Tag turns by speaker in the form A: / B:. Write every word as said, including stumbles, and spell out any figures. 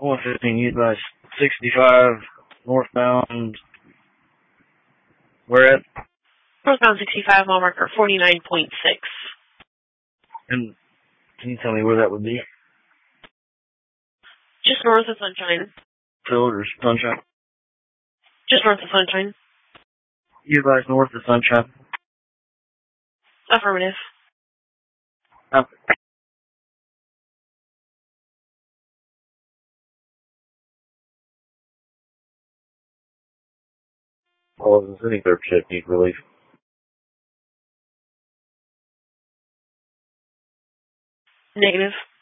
A: one fifteen, you advise sixty-five, northbound, where at?
B: Northbound sixty-five, mile marker forty-nine point six.
A: And can you tell me where that would be?
B: Just north of Sunshine.
A: Field or Sunshine?
B: Just north of Sunshine.
A: You advise north of Sunshine?
B: Affirmative.
A: Oh. Well, does any third shift need relief?
B: Negative.